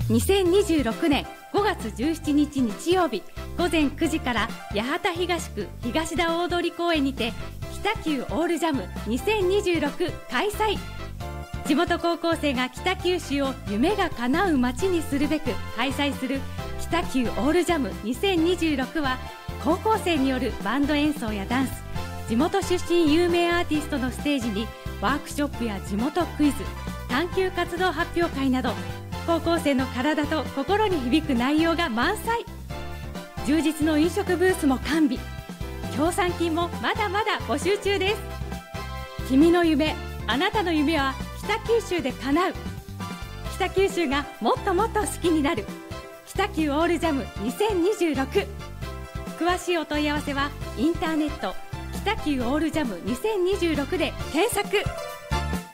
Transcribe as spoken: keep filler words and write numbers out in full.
にせんにじゅうろくねんごがつじゅうしちにち日曜日ごぜんくじから八幡東区東田大通公園にて北九オールジャムにせんにじゅうろく開催。地元高校生が北九州を夢が叶う街にするべく開催する北九オールジャムにせんにじゅうろくは、高校生によるバンド演奏やダンス、地元出身有名アーティストのステージにワークショップや地元クイズ、探究活動発表会など、高校生の体と心に響く内容が満載。充実の飲食ブースも完備。協賛金もまだまだ募集中です。君の夢、あなたの夢は北九州で叶う。北九州がもっともっと好きになる北九オールジャムにせんにじゅうろく。詳しいお問い合わせはインターネット北九オールジャムにせんにじゅうろくで検索。